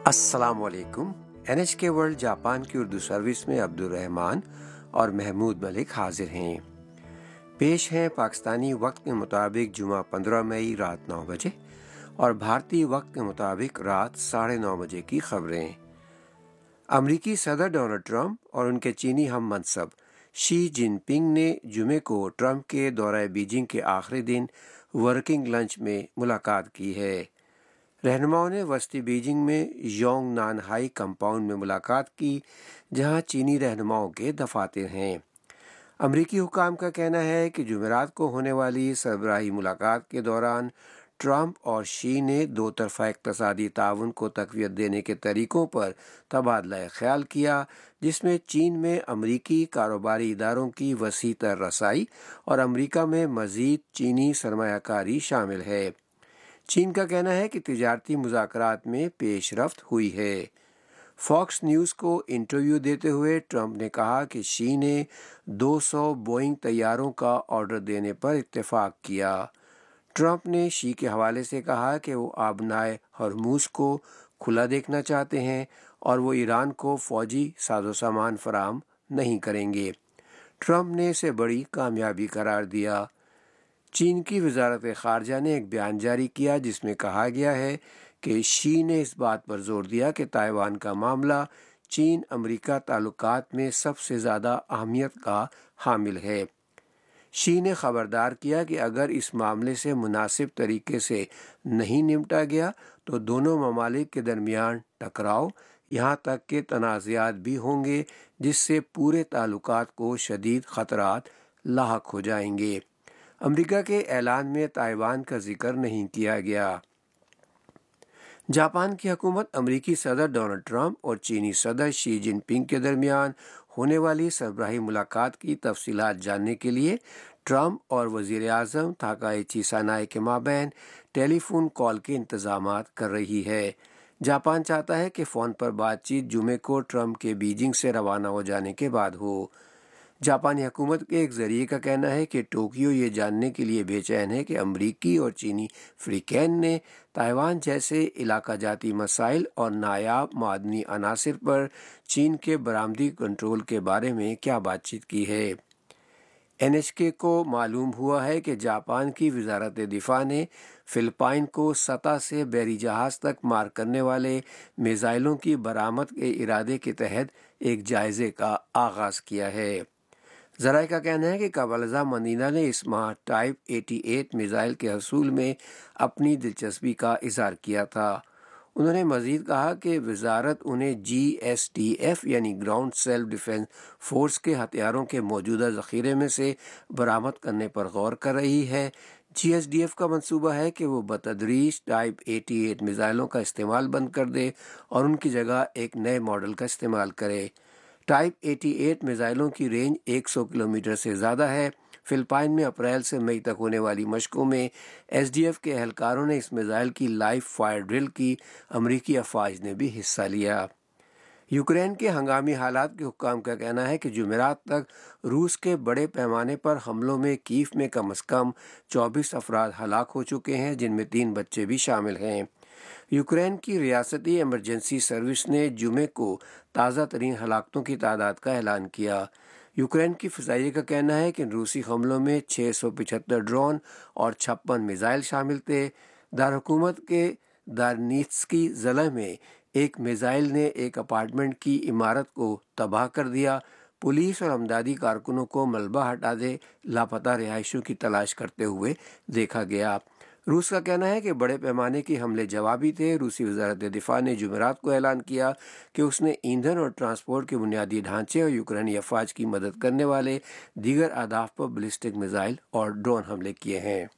السلام علیکم۔ NHK world Japan کی اردو سروس میں عبدالرحمان اور محمود ملک حاضر ہیں۔ پیش ہیں پاکستانی وقت کے مطابق جمعہ 15 مئی رات 9 بجے اور بھارتی وقت کے مطابق رات 9:30 بجے کی خبریں۔ امریکی صدر ڈونلڈ ٹرمپ اور ان کے چینی ہم منصب شی جن پنگ نے جمعے کو ٹرمپ کے دورہ بیجنگ کے آخری دن ورکنگ لنچ میں ملاقات کی ہے۔ رہنماؤں نے وسطی بیجنگ میں یونگ نان ہائی کمپاؤنڈ میں ملاقات کی، جہاں چینی رہنماؤں کے دفاتر ہیں۔ امریکی حکام کا کہنا ہے کہ جمعرات کو ہونے والی سربراہی ملاقات کے دوران ٹرمپ اور شی نے دو طرفہ اقتصادی تعاون کو تقویت دینے کے طریقوں پر تبادلہ خیال کیا، جس میں چین میں امریکی کاروباری اداروں کی وسیع تر رسائی اور امریکہ میں مزید چینی سرمایہ کاری شامل ہے۔ چین کا کہنا ہے کہ تجارتی مذاکرات میں پیش رفت ہوئی ہے۔ فاکس نیوز کو انٹرویو دیتے ہوئے ٹرمپ نے کہا کہ شی نے 200 بوئنگ طیاروں کا آرڈر دینے پر اتفاق کیا۔ ٹرمپ نے شی کے حوالے سے کہا کہ وہ آبنائے ہرموز کو کھلا دیکھنا چاہتے ہیں اور وہ ایران کو فوجی سازوسامان فراہم نہیں کریں گے۔ ٹرمپ نے اسے بڑی کامیابی قرار دیا۔ چین کی وزارت خارجہ نے ایک بیان جاری کیا جس میں کہا گیا ہے کہ شی نے اس بات پر زور دیا کہ تائیوان کا معاملہ چین امریکہ تعلقات میں سب سے زیادہ اہمیت کا حامل ہے۔ شی نے خبردار کیا کہ اگر اس معاملے سے مناسب طریقے سے نہیں نمٹا گیا تو دونوں ممالک کے درمیان ٹکراؤ، یہاں تک کہ تنازعات بھی ہوں گے، جس سے پورے تعلقات کو شدید خطرات لاحق ہو جائیں گے۔ امریکہ کے اعلان میں تائیوان کا ذکر نہیں کیا گیا۔ جاپان کی حکومت امریکی صدر ڈونلڈ ٹرمپ اور چینی صدر شی جن پنگ کے درمیان ہونے والی سربراہی ملاقات کی تفصیلات جاننے کے لیے ٹرمپ اور وزیر اعظم تاکائیچی سانائے کے مابین ٹیلی فون کال کے انتظامات کر رہی ہے۔ جاپان چاہتا ہے کہ فون پر بات چیت جمعے کو ٹرمپ کے بیجنگ سے روانہ ہو جانے کے بعد ہو۔ جاپانی حکومت کے ایک ذریعے کا کہنا ہے کہ ٹوکیو یہ جاننے کے لیے بے چین ہے کہ امریکی اور چینی فریقین نے تائیوان جیسے علاقہ جاتی مسائل اور نایاب معدنی عناصر پر چین کے برآمدی کنٹرول کے بارے میں کیا بات چیت کی ہے۔ NHK کو معلوم ہوا ہے کہ جاپان کی وزارت دفاع نے فلپائن کو سطح سے بحری جہاز تک مار کرنے والے میزائلوں کی برآمد کے ارادے کے تحت ایک جائزے کا آغاز کیا ہے۔ ذرائع کا کہنا ہے کہ قبل ازاں مندینہ نے اس ماہ ٹائپ 88 میزائل کے حصول میں اپنی دلچسپی کا اظہار کیا تھا۔ انہوں نے مزید کہا کہ وزارت انہیں GSDF یعنی گراؤنڈ سیلف ڈیفنس فورس کے ہتھیاروں کے موجودہ ذخیرے میں سے برآمد کرنے پر غور کر رہی ہے۔ GSDF کا منصوبہ ہے کہ وہ بتدریج ٹائپ 88 میزائلوں کا استعمال بند کر دے اور ان کی جگہ ایک نئے ماڈل کا استعمال کرے۔ ٹائپ 88 میزائلوں کی رینج 100 کلومیٹر سے زیادہ ہے۔ فلپائن میں اپریل سے مئی تک ہونے والی مشقوں میں SDF کے اہلکاروں نے اس میزائل کی لائیو فائر ڈرل کی۔ امریکی افواج نے بھی حصہ لیا۔ یوکرین کے ہنگامی حالات کے حکام کا کہنا ہے کہ جمعرات تک روس کے بڑے پیمانے پر حملوں میں کیف میں کم از کم 24 افراد ہلاک ہو چکے ہیں، جن میں 3 بچے بھی شامل ہیں۔ یوکرین کی ریاستی ایمرجنسی سروس نے جمعے کو تازہ ترین ہلاکتوں کی تعداد کا اعلان کیا۔ یوکرین کی فضائیہ کا کہنا ہے کہ روسی حملوں میں 675 ڈرون اور 56 میزائل شامل تھے۔ دارالحکومت کے دارنیتسکی ضلع میں ایک میزائل نے ایک اپارٹمنٹ کی عمارت کو تباہ کر دیا۔ پولیس اور امدادی کارکنوں کو ملبہ ہٹا دے لاپتہ رہائشیوں کی تلاش کرتے ہوئے دیکھا گیا۔ روس کا کہنا ہے کہ بڑے پیمانے کے حملے جوابی تھے۔ روسی وزارت دفاع نے جمعرات کو اعلان کیا کہ اس نے ایندھن اور ٹرانسپورٹ کے بنیادی ڈھانچے اور یوکرینی افواج کی مدد کرنے والے دیگر اہداف پر بیلسٹک میزائل اور ڈرون حملے کیے ہیں۔